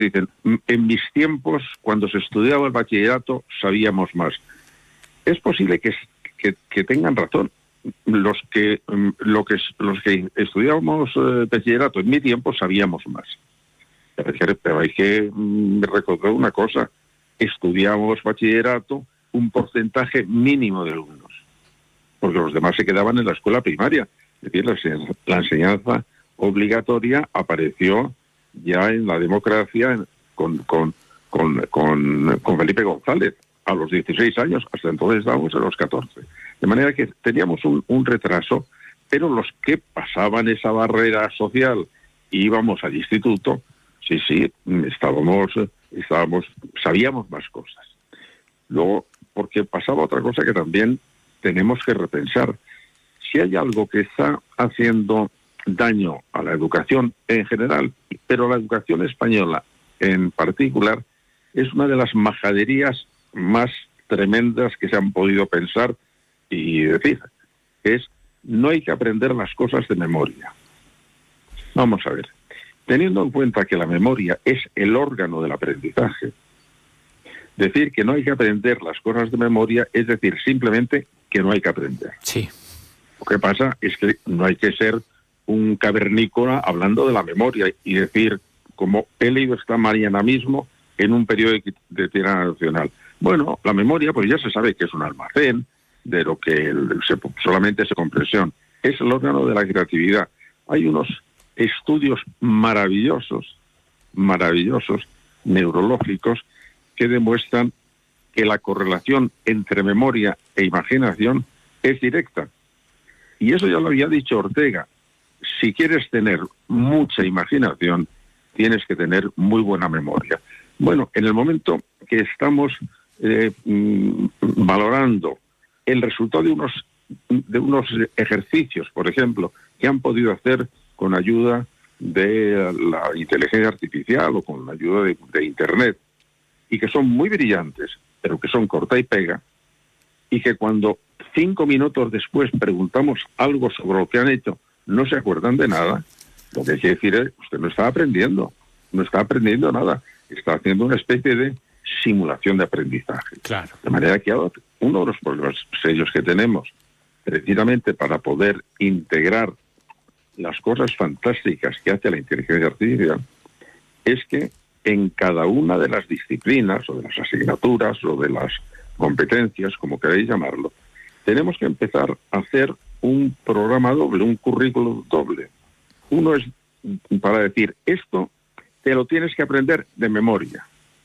dicen, en mis tiempos, cuando se estudiaba el bachillerato, sabíamos más. Es posible que tengan razón. Los que estudiábamos bachillerato en mi tiempo sabíamos más. Pero hay que recordar una cosa: estudiábamos bachillerato un porcentaje mínimo de alumnos, porque los demás se quedaban en la escuela primaria. Es decir, la enseñanza obligatoria apareció ya en la democracia con Felipe González a los 16 años, hasta entonces estábamos a los 14. De manera que teníamos un retraso, pero los que pasaban esa barrera social y íbamos al instituto, sí, sabíamos más cosas. Luego, porque pasaba otra cosa que también tenemos que repensar. Si hay algo que está haciendo daño a la educación en general, pero la educación española en particular, es una de las majaderías más tremendas que se han podido pensar y decir. No hay que aprender las cosas de memoria. Vamos a ver. Teniendo en cuenta que la memoria es el órgano del aprendizaje, decir que no hay que aprender las cosas de memoria es decir simplemente que no hay que aprender. Sí. Lo que pasa es que no hay que ser un cavernícola hablando de la memoria y decir, como he leído esta mañana mismo en un periódico de tirada nacional. Bueno, la memoria pues ya se sabe que es un almacén de lo que solamente es compresión. Es el órgano de la creatividad. Hay unos estudios maravillosos, neurológicos, que demuestran que la correlación entre memoria e imaginación es directa. Y eso ya lo había dicho Ortega. Si quieres tener mucha imaginación, tienes que tener muy buena memoria. Bueno, en el momento que estamos valorando el resultado de unos ejercicios, por ejemplo, que han podido hacer con ayuda de la inteligencia artificial o con la ayuda de Internet, y que son muy brillantes, pero que son corta y pega, y que cuando 5 minutos después preguntamos algo sobre lo que han hecho, no se acuerdan de nada, lo que hay que decir es, usted no está aprendiendo nada, está haciendo una especie de simulación de aprendizaje. Claro. De manera que uno de los problemas serios que tenemos, precisamente para poder integrar las cosas fantásticas que hace la inteligencia artificial, es que en cada una de las disciplinas, o de las asignaturas, o de las competencias, como queráis llamarlo, tenemos que empezar a hacer un programa doble, un currículum doble. Uno es para decir, esto te lo tienes que aprender de memoria,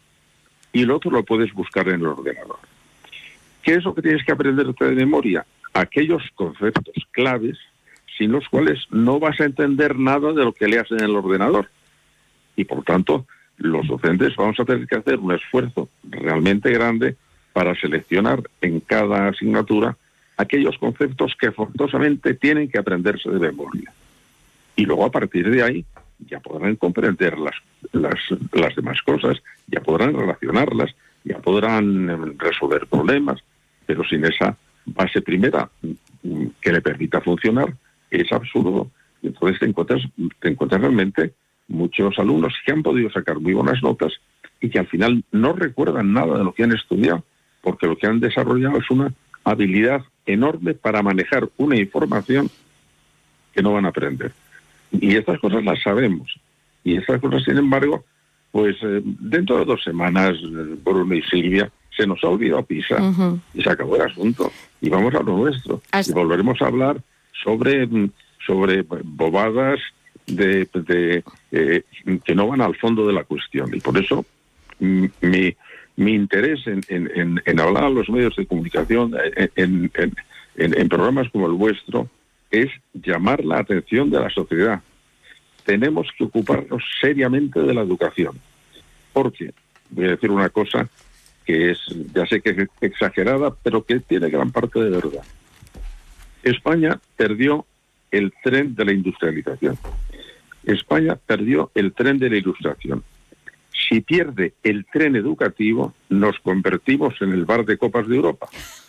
y el otro lo puedes buscar en el ordenador. ¿Qué es lo que tienes que aprender de memoria? Aquellos conceptos claves sin los cuales no vas a entender nada de lo que leas en el ordenador. Y por tanto, los docentes vamos a tener que hacer un esfuerzo realmente grande para seleccionar en cada asignatura aquellos conceptos que forzosamente tienen que aprenderse de memoria. Y luego, a partir de ahí, ya podrán comprender las demás cosas, ya podrán relacionarlas, ya podrán resolver problemas, pero sin esa base primera que le permita funcionar, es absurdo. Entonces te encuentras realmente muchos alumnos que han podido sacar muy buenas notas y que al final no recuerdan nada de lo que han estudiado, porque lo que han desarrollado es una habilidad enorme para manejar una información que no van a aprender. Y estas cosas las sabemos. Y estas cosas, sin embargo, pues dentro de 2 semanas, Bruno y Silvia, se nos ha olvidado PISA, y se acabó el asunto. Y vamos a lo nuestro. Y volveremos a hablar sobre bobadas que no van al fondo de la cuestión. Y por eso mi interés en hablar a los medios de comunicación, en programas como el vuestro, es llamar la atención de la sociedad. Tenemos que ocuparnos seriamente de la educación, porque voy a decir una cosa que es, ya sé que es exagerada, pero que tiene gran parte de verdad. España perdió el tren de la industrialización. España perdió el tren de la ilustración. Si pierde el tren educativo, nos convertimos en el bar de copas de Europa.